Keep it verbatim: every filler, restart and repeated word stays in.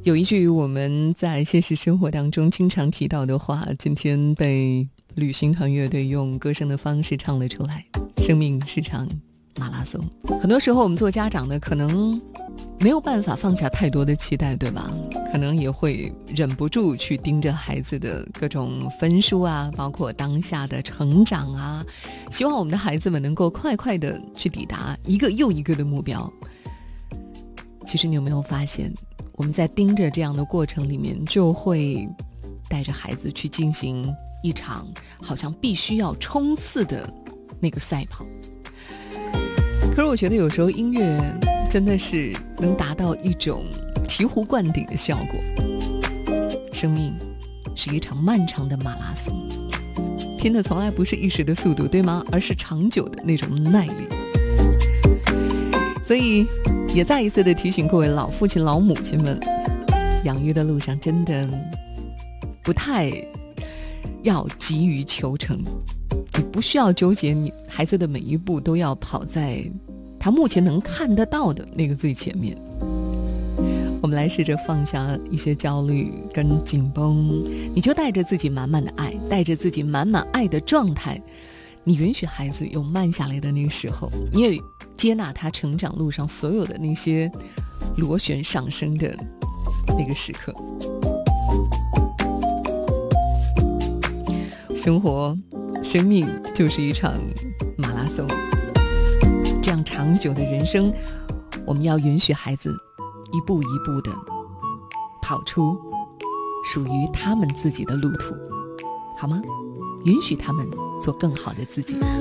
有一句我们在现实生活当中经常提到的话，今天被旅行团乐队用歌声的方式唱了出来。生命是场马拉松。很多时候我们做家长的可能没有办法放下太多的期待，对吧？可能也会忍不住去盯着孩子的各种分数啊，包括当下的成长啊，希望我们的孩子们能够快快的去抵达一个又一个的目标。其实你有没有发现，我们在盯着这样的过程里面，就会带着孩子去进行一场好像必须要冲刺的那个赛跑。可是我觉得有时候音乐真的是能达到一种醍醐灌顶的效果。生命是一场漫长的马拉松，拼的从来不是一时的速度，对吗？而是长久的那种耐力。所以也再一次的提醒各位老父亲老母亲们，养育的路上真的不太要急于求成，你不需要纠结你孩子的每一步都要跑在他目前能看得到的那个最前面。我们来试着放下一些焦虑跟紧绷，你就带着自己满满的爱，带着自己满满爱的状态，你允许孩子有慢下来的那个时候，你也接纳他成长路上所有的那些螺旋上升的那个时刻。生活生命就是一场马拉松，这样长久的人生，我们要允许孩子一步一步的跑出属于他们自己的路途，好吗？允许他们做更好的自己。